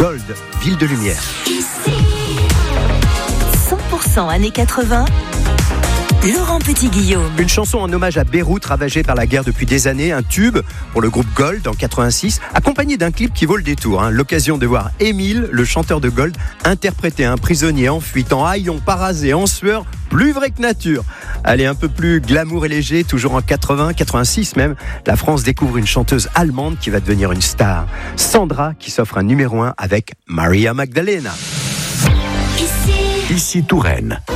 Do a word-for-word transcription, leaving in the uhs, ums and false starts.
Gold, Ville de Lumière. cent pour cent années quatre-vingts. Laurent Petit-Guillaume. Une chanson en hommage à Beyrouth, ravagée par la guerre depuis des années, un tube pour le groupe Gold en quatre-vingt-six, accompagné d'un clip qui vaut le détour. Hein. L'occasion de voir Émile, le chanteur de Gold, interpréter un prisonnier en fuite, en haillons, parasé, en sueur, plus vrai que nature. Allez, un peu plus glamour et léger, toujours en quatre-vingts, quatre-vingt-six même, la France découvre une chanteuse allemande qui va devenir une star. Sandra, qui s'offre un numéro un avec Maria Magdalena. Ici, Ici Touraine.